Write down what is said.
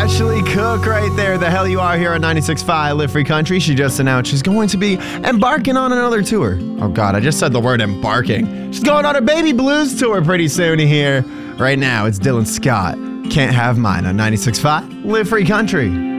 Ashley Cook right there. The hell you are here on 96.5 Live Free Country. She just announced she's going to be embarking on another tour. Oh God, I just said the word embarking. She's going on a Baby Blues tour pretty soon here. Right now, it's Dylan Scott. Can't Have Mine on 96.5 Live Free Country.